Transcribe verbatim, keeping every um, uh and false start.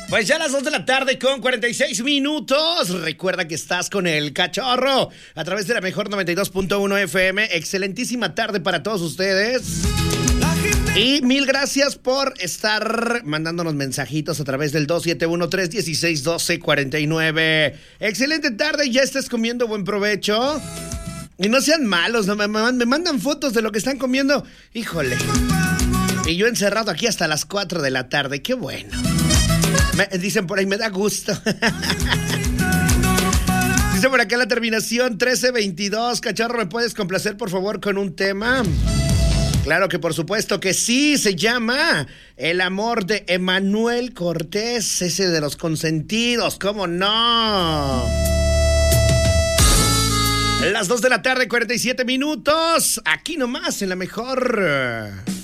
Pues ya a las dos de la tarde con cuarenta y seis minutos. Recuerda que estás con el Cachorro a través de la mejor noventa y dos punto uno F M. Excelentísima tarde para todos ustedes. Y mil gracias por estar mandándonos mensajitos a través del dos siete uno, tres uno seis, uno dos cuatro nueve. Excelente tarde, ya estés comiendo, buen provecho. Y no sean malos, no me, me mandan fotos de lo que están comiendo. Híjole. Y yo encerrado aquí hasta las cuatro de la tarde, qué bueno. Me, dicen por ahí, me da gusto. Dice por acá la terminación trece veintidós. Cachorro, ¿me puedes complacer por favor con un tema? Claro que por supuesto que sí, se llama El amor de Emanuel Cortés, ese de los consentidos, ¿cómo no? Las dos de la tarde, cuarenta y siete minutos, aquí nomás en la mejor.